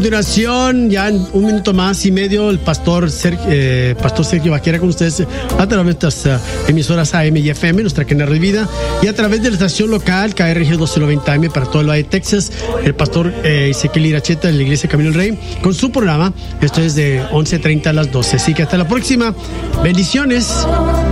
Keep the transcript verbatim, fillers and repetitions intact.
continuación, ya en un minuto más y medio, el pastor, Ser, eh, pastor Sergio Vaquera con ustedes a través de nuestras uh, emisoras A M y F M, nuestra cadena de vida, y a través de la estación local K R G doce noventa A M para todo el Valle de Texas, el pastor eh, Ezequiel Iracheta de la Iglesia Camino del Rey, con su programa. Esto es de once treinta a las doce. Así que hasta la próxima. Bendiciones.